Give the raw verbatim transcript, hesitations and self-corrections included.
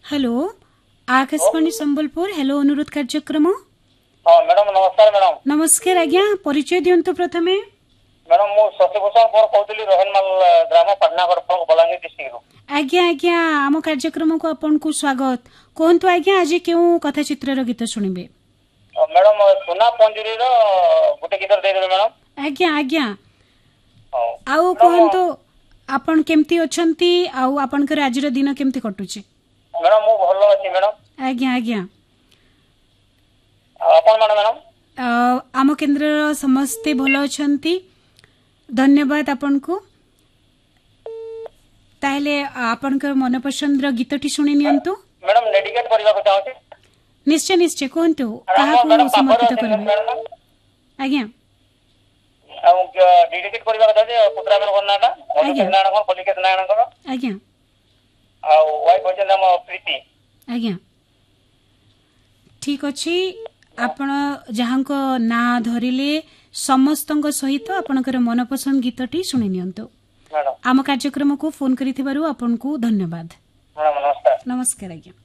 Hello Akashvani Sambalpur hello अनुरोध कार्यक्रम हाँ मैडम नमस्कार मैडम नमस्कार आज्ञा परिचय दियंतु प्रथमे मैडम मु शशिभूषण पर कहतली रोहनमाल ग्राम पटनागढ़ बलांगीर डिस्ट्रिक्ट रो आज्ञा आज्ञा आम कार्यक्रम को आपन को स्वागत कहतु आज्ञा आज केउ कथा चित्र गीत सुनिबे मैडम सुना पंजुरी रो गुटे गीत दे देबे मैडम आज्ञा आज्ञा आउ कहतु आपन केमती अछंती आउ आपनकर आजिर दिन केमती कटुची मैडम मु भलो अछि मैडम आज्ञा आज्ञा आपन माने मैडम आम केन्द्र समस्ते भलो अछंती धन्यवाद आपन को ताहले आपनकर मनपसंद गीतटी सुनि नियंतु मैडम डेडिकेट करबा को चाहछि निश्चय निश्चय कहतु काहा को समर्पित करबे आज्ञा आ डेडिकेट करबा को चाहछि पुत्रा मन कोनाटा मधुकेश नारायण को कलिकेश नारायण को आज्ञा आ वाइफ होछन हम प्रीति आज्ञा ठीक अछि आपण जहाँको ना धरिले समस्तଙ୍କ सहित आपणकर मनपसंद गीतटी सुनि नियंतु आम कार्यक्रम को फोन करिथिबारु आपनको धन्यवाद नमस्कार नमस्कार आज्ञा।